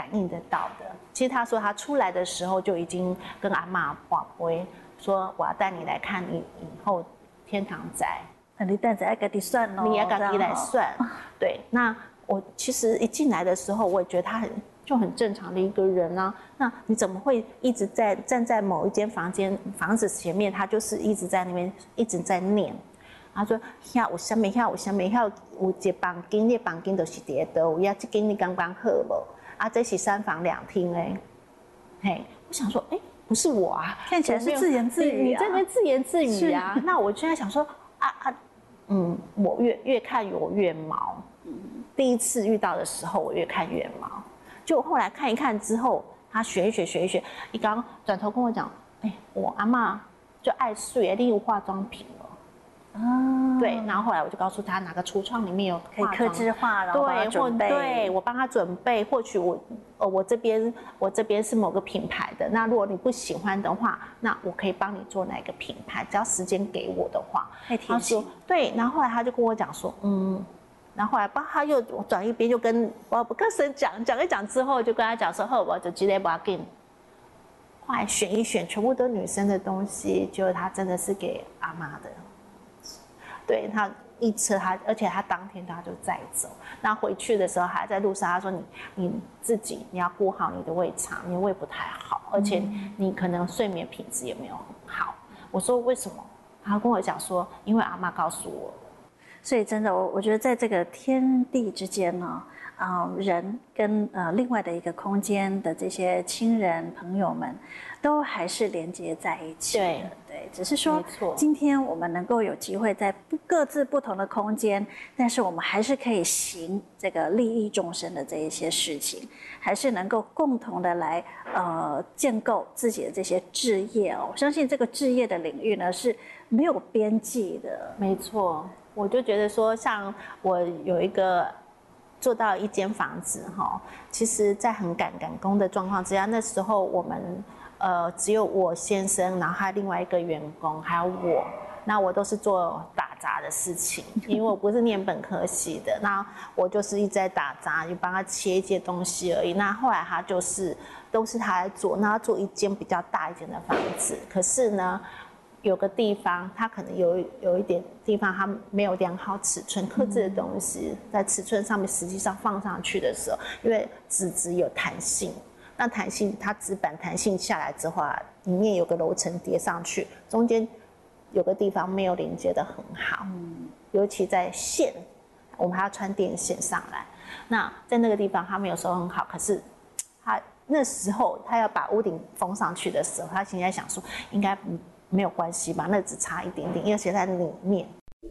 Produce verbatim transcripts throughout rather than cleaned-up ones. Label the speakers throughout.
Speaker 1: 应得到的。其实他说他出来的时候就已经跟阿嬷报备说，我要带你来看你以后天堂宅。
Speaker 2: 那你带着要给你算哦，
Speaker 1: 你要自己来算。对，那我其实一进来的时候，我也觉得他很就很正常的一个人啊。那你怎么会一直在站在某一间房间房子前面？他就是一直在那边一直在念。他说：“遐有啥物？遐有啥物？遐有一房间，那房间就是伫倒位啊，这间你刚刚好无？啊，这是三房两厅诶。”嘿，我想说，哎、欸，不是我啊，
Speaker 2: 看起来是自言自语、啊，
Speaker 1: 你在那边自言自语啊。那我就在想说，啊啊，嗯，我越越看我越毛。嗯，第一次遇到的时候，我越看越毛。就后来看一看之后，他学一学学一学，一刚转头跟我讲，哎、欸，我阿嬷就爱睡，另有化妆品了。啊，对，然后后来我就告诉他哪个橱窗里面有
Speaker 2: 可以客制化，然后帮他准备，
Speaker 1: 对，我帮他准备。或许我呃我这边我这边是某个品牌的，那如果你不喜欢的话，那我可以帮你做哪个品牌，只要时间给我的话。
Speaker 2: 太贴心。
Speaker 1: 对，然后后来他就跟我讲说，嗯，然后后来吧他又转一边就跟我跟神讲讲一讲之后，就跟他讲说，好，我就直接把它给。后来选一选，全部都女生的东西，结果他真的是给阿妈的。对他一车他，而且他当天他就载走。那回去的时候还在路上，他说你你自己你要顾好你的胃肠，你的胃不太好，而且你可能睡眠品质也没有很好。我说为什么？他跟我讲说，因为阿嬷告诉我。
Speaker 2: 所以真的，我我觉得在这个天地之间呢，啊、呃，人跟呃另外的一个空间的这些亲人朋友们，都还是连接在一起的。对，对，只是说今天我们能够有机会在不各自不同的空间，但是我们还是可以行这个利益众生的这一些事情，还是能够共同的来呃建构自己的这些志业哦。我相信这个志业的领域呢是没有边际的。
Speaker 1: 没错。我就觉得说，像我有一个做到一间房子哈，其实在很赶赶工的状况之下，那时候我们呃只有我先生，然后还有另外一个员工，还有我，那我都是做打杂的事情，因为我不是念本科系的，那我就是一直在打杂，就帮他切一些东西而已。那后来他就是都是他在做，那他做一间比较大一间的房子，可是呢。有个地方，它可能有有一点地方，它没有量好尺寸，客制的东西在尺寸上面实际上放上去的时候，因为纸质有弹性，那弹性它纸板弹性下来之后啊，里面有个楼层叠上去，中间有个地方没有连接的很好，嗯，尤其在线，我们还要穿电线上来，那在那个地方它没有收很好，可是它那时候他要把屋顶封上去的时候，他现在想说应该不。没有关系吧，那只差一点点，因为写在里面。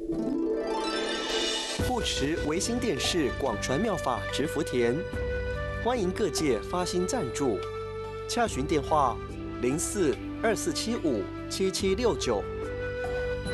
Speaker 3: 护持维新电视广传妙法植福田，欢迎各界发心赞助，洽询电话零四二四七五七七六九。